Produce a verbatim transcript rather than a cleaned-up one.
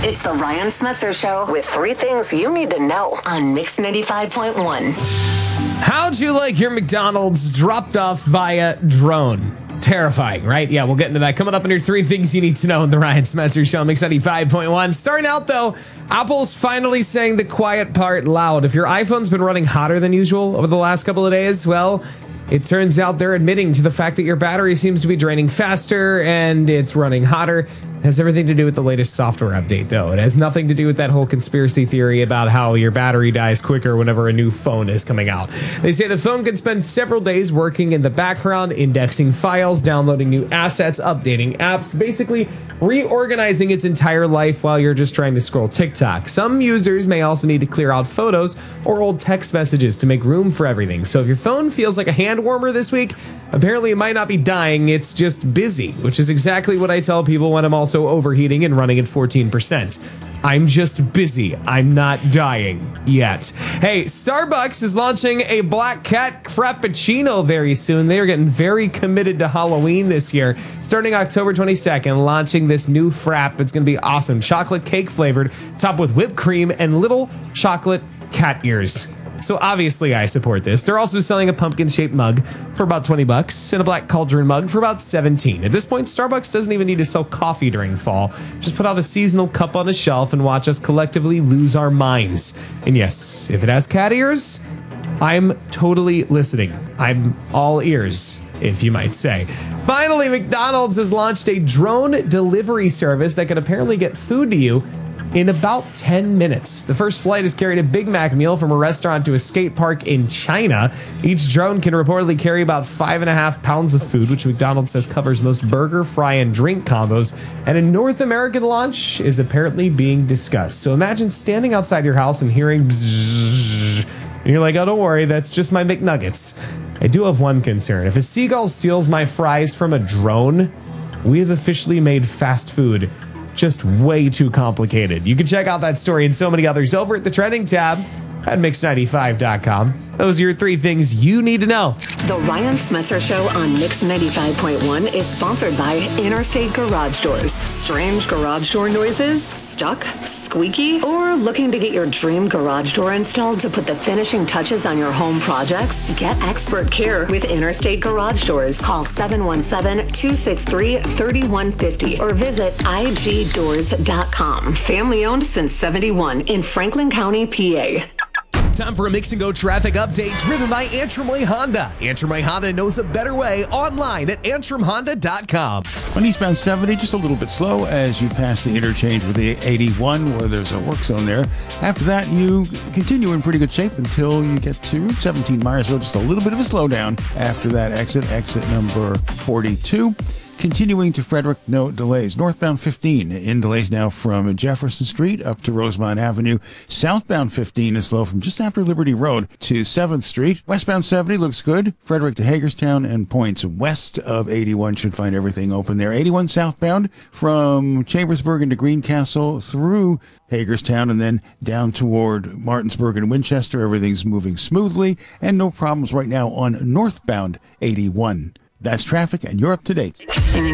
It's the Ryan Smetzer Show with three things you need to know on Mix ninety-five point one. How'd you like your McDonald's dropped off via drone? Terrifying, right? Yeah, we'll get into that coming up in your three things you need to know on the Ryan Smetzer Show, Mix ninety-five point one. Starting out, though, Apple's finally saying the quiet part loud. If your iPhone's been running hotter than usual over the last couple of days, well, it turns out they're admitting to the fact that your battery seems to be draining faster and it's running hotter. It has everything to do with the latest software update, though. It has nothing to do with that whole conspiracy theory about how your battery dies quicker whenever a new phone is coming out. They say the phone can spend several days working in the background, indexing files, downloading new assets, updating apps, basically reorganizing its entire life while you're just trying to scroll TikTok. Some users may also need to clear out photos or old text messages to make room for everything. So if your phone feels like a hand warmer this week, apparently it might not be dying, it's just busy, which is exactly what I tell people when I'm also overheating and running at fourteen percent. I'm just busy. I'm not dying yet. Hey, Starbucks is launching a Black Cat Frappuccino very soon. They are getting very committed to Halloween this year. Starting October twenty-second, launching this new frap. It's going to be awesome. Chocolate cake flavored, topped with whipped cream and little chocolate cat ears. So obviously I support this. They're also selling a pumpkin-shaped mug for about twenty bucks and a black cauldron mug for about seventeen. At this point, Starbucks doesn't even need to sell coffee during fall. Just put out a seasonal cup on a shelf and watch us collectively lose our minds. And yes, if it has cat ears, I'm totally listening. I'm all ears, if you might say. Finally, McDonald's has launched a drone delivery service that can apparently get food to you in about ten minutes. The first flight has carried a Big Mac meal from a restaurant to a skate park in China. Each drone can reportedly carry about five and a half pounds of food, which McDonald's says covers most burger, fry, and drink combos. And a North American launch is apparently being discussed. So imagine standing outside your house and hearing bzzz, and you're like, oh, don't worry, that's just my McNuggets. I do have one concern. If a seagull steals my fries from a drone, we have officially made fast food just way too complicated. You can check out that story and so many others over at the trending tab at mix ninety-five dot com. Those are your three things you need to know. The Ryan Smetzer Show on Mix ninety-five point one is sponsored by Interstate Garage Doors. Strange garage door noises? Stuck? Squeaky? Or looking to get your dream garage door installed to put the finishing touches on your home projects? Get expert care with Interstate Garage Doors. Call seven one seven, two six three, three one five zero or visit I G doors dot com. Family owned since seventy-one in Franklin County, P A. Time for a Mix and Go traffic update driven by Antrim Way Honda. Antrim Way Honda knows a better way online at antrim honda dot com. On eastbound seventy, just a little bit slow as you pass the interchange with the eighty-one where there's a work zone there. After that, you continue in pretty good shape until you get to seventeen Myers Road. Just a little bit of a slowdown after that exit, exit number forty-two. Continuing to Frederick, no delays. Northbound fifteen in delays now from Jefferson Street up to Rosemont Avenue. Southbound fifteen is slow from just after Liberty Road to seventh Street. Westbound seventy looks good. Frederick to Hagerstown and points west of eighty-one should find everything open there. eighty-one southbound from Chambersburg into Greencastle through Hagerstown and then down toward Martinsburg and Winchester. Everything's moving smoothly and no problems right now on northbound eighty-one. That's traffic, and you're up to date.